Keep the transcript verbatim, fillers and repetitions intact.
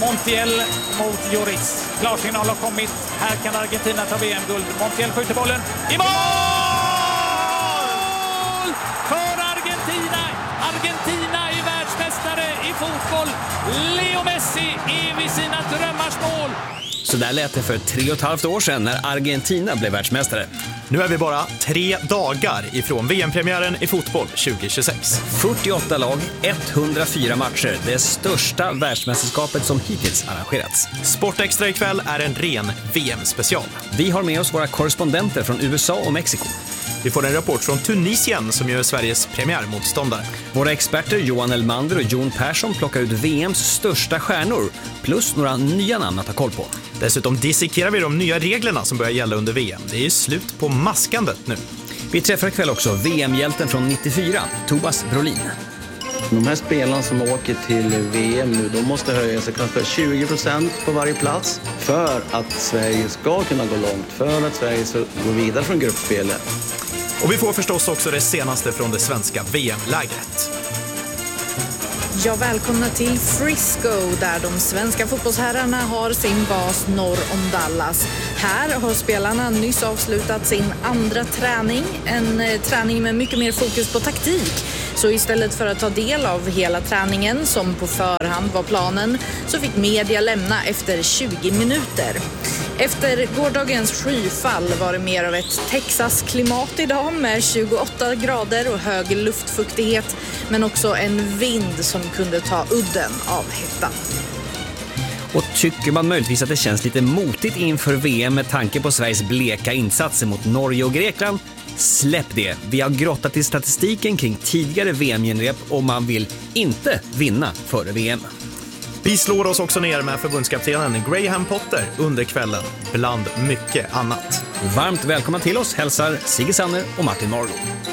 Montiel mot Lloris. Klarsignal har kommit. Här kan Argentina ta V M-guld. Montiel skjuter bollen i mål! För Argentina! Argentina är världsmästare i fotboll. Leo Messi är vid sina drömmars mål. Så där lät det för tre och ett halvt år sedan när Argentina blev världsmästare. Nu är vi bara tre dagar ifrån V M-premiären i fotboll tjugo tjugosex. fyrtioåtta lag, etthundrafyra matcher. Det största världsmästerskapet som hittills arrangerats. Sportextra ikväll är en ren V M-special. Vi har med oss våra korrespondenter från U S A och Mexiko. Vi får en rapport från Tunisien som gör Sveriges premiärmotståndare. Våra experter Johan Elmander och Jon Persson plockar ut V M:s största stjärnor plus några nya namn att ta koll på. Dessutom dissekerar vi de nya reglerna som börjar gälla under V M. Det är ju slut på maskandet nu. Vi träffar ikväll också V M-hjälten från nittiofyra, Tobias Brolin. De här spelarna som åker till V M nu, de måste höja sig kanske tjugo procent på varje plats för att Sverige ska kunna gå långt, för att Sverige ska gå vidare från gruppspelet. Och vi får förstås också det senaste från det svenska V M-lägret. Ja, välkomna till Frisco där de svenska fotbollsherrarna har sin bas norr om Dallas. Här har spelarna nyss avslutat sin andra träning, en eh, träning med mycket mer fokus på taktik. Så istället för att ta del av hela träningen som på förhand var planen så fick media lämna efter tjugo minuter. Efter gårdagens skyfall var det mer av ett Texas-klimat idag med tjugoåtta grader och hög luftfuktighet, men också en vind som kunde ta udden av hettan. Och tycker man möjligtvis att det känns lite motigt inför V M med tanke på Sveriges bleka insatser mot Norge och Grekland? Släpp det. Vi har grottat i statistiken kring tidigare V M-genrep och man vill inte vinna före V M. Vi slår oss också ner med förbundskaptenen Graham Potter under kvällen, bland mycket annat. Varmt välkomna till oss hälsar Sigge Sanner och Martin Margo.